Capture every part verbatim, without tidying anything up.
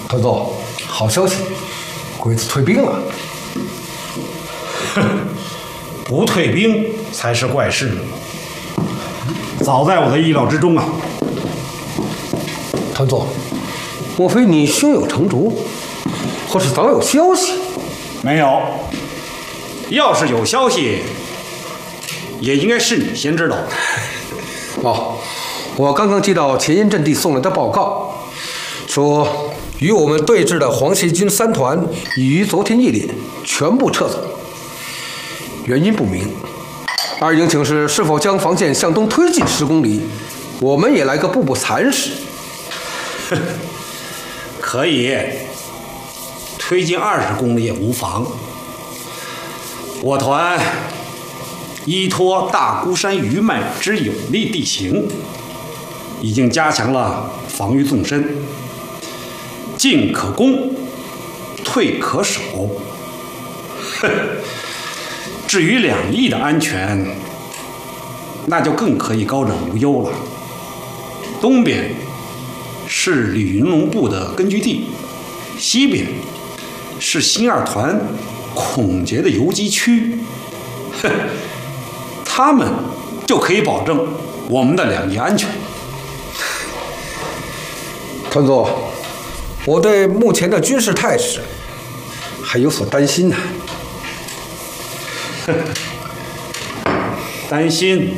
团总，好消息，鬼子退兵了。 哼，不退兵才是怪事呢。早在我的意料之中啊。 团总，莫非你胸有成竹，或是早有消息？ 没有。要是有消息，也应该是你先知道的。 哦，我刚刚接到前沿阵地送来的报告，说与我们对峙的皇协军三团已于昨天夜里全部撤走，原因不明。二营请示是否将防线向东推进十公里，我们也来个步步蚕食。 可以，推进二十公里也无妨。我团依托大孤山余脉之有利地形，已经加强了防御纵深，进可攻，退可守。至于两翼的安全，那就更可以高枕无忧了。东边是李云龙部的根据地，西边是新二团孔杰的游击区，他们就可以保证我们的两翼安全。 团总，我对目前的军事态势还有所担心呢。 担心？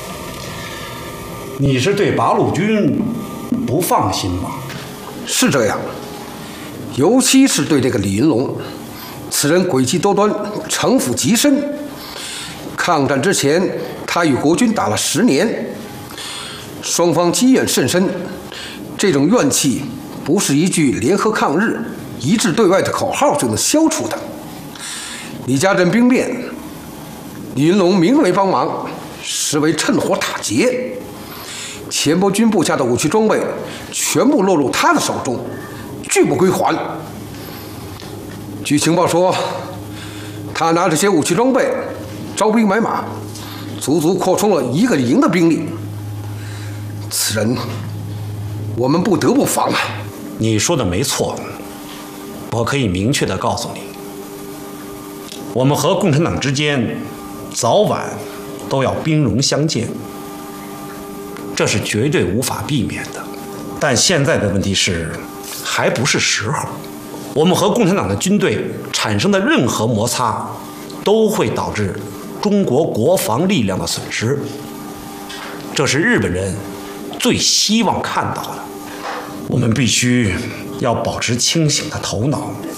你是对八路军不放心吗？ 是这样，尤其是对这个李云龙，此人诡计多端，城府极深。抗战之前，他与国军打了十年，双方积怨甚深。这种怨气不是一句联合抗日、一致对外的口号就能消除的。李家镇兵变，李云龙名为帮忙，实为趁火打劫。钱伯钧部下的武器装备全部落入他的手中，拒不归还。据情报说，他拿这些武器装备招兵买马，足足扩充了一个营的兵力。此人，我们不得不防啊！ 你说的没错，我可以明确地告诉你，我们和共产党之间早晚都要兵戎相见，这是绝对无法避免的。但现在的问题是，还不是时候。我们和共产党的军队产生的任何摩擦，都会导致中国国防力量的损失，这是日本人最希望看到的。我们必须要保持清醒的头脑，